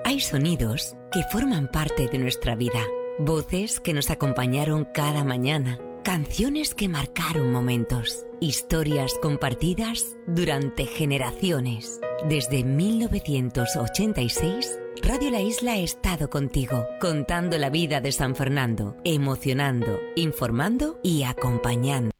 Hay sonidos que forman parte de nuestra vida, voces que nos acompañaron cada mañana, canciones que marcaron momentos, historias compartidas durante generaciones. Desde 1986, Radio La Isla ha estado contigo, contando la vida de San Fernando, emocionando, informando y acompañando.